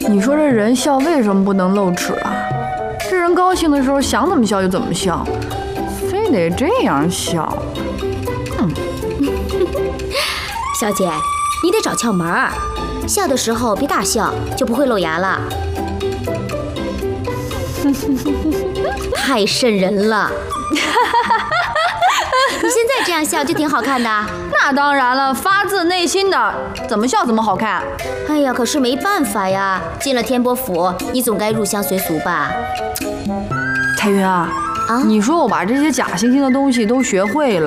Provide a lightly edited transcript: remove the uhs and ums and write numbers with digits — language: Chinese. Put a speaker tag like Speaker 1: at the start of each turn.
Speaker 1: 你说这人笑为什么不能露齿啊？这人高兴的时候想怎么笑就怎么笑，非得这样笑。
Speaker 2: 小姐，你得找窍门儿，笑的时候别大笑，就不会露牙了。太瘆人了！你现在这样笑就挺好看的。
Speaker 1: 那当然了，发自内心的，怎么笑怎么好看。
Speaker 2: 哎呀，可是没办法呀，进了天波府，你总该入乡随俗吧？
Speaker 1: 彩云啊，你说我把这些假惺惺的东西都学会了。